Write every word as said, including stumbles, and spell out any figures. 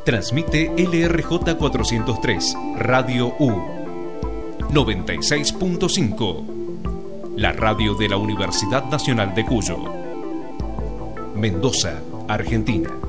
Transmite L R J cuatrocientos tres, Radio U, noventa y seis punto cinco, la radio de la Universidad Nacional de Cuyo. Mendoza, Argentina.